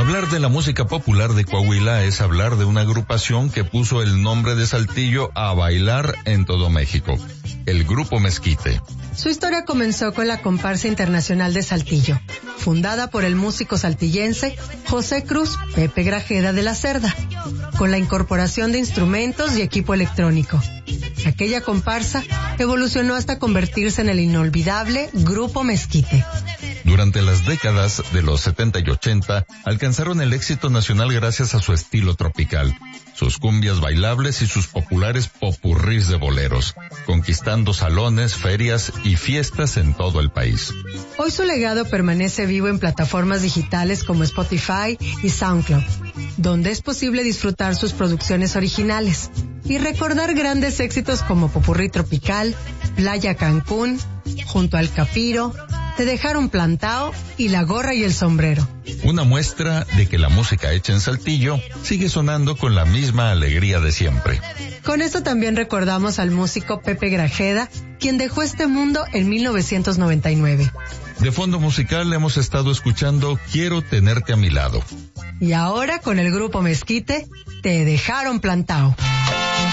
Hablar de la música popular de Coahuila es hablar de una agrupación que puso el nombre de Saltillo a bailar en todo México, el Grupo Mezquite. Su historia comenzó con la Comparsa Internacional de Saltillo, fundada por el músico saltillense José Cruz Pepe Grajeda de la Cerda, con la incorporación de instrumentos y equipo electrónico. Aquella comparsa evolucionó hasta convertirse en el inolvidable Grupo Mezquite. Durante las décadas de los 70 y 80, alcanzaron el éxito nacional gracias a su estilo tropical, sus cumbias bailables y sus populares popurrís de boleros, conquistando salones, ferias y fiestas en todo el país. Hoy su legado permanece vivo en plataformas digitales como Spotify y SoundCloud, donde es posible disfrutar sus producciones originales y recordar grandes éxitos como Popurrí Tropical, Playa Cancún, Junto al Capiro, Te Dejaron Plantao y La Gorra y el Sombrero. Una muestra de que la música hecha en Saltillo sigue sonando con la misma alegría de siempre. Con esto también recordamos al músico Pepe Grajeda, quien dejó este mundo en 1999. De fondo musical hemos estado escuchando Quiero Tenerte a Mi Lado. Y ahora con el Grupo Mezquite, Te Dejaron Plantao.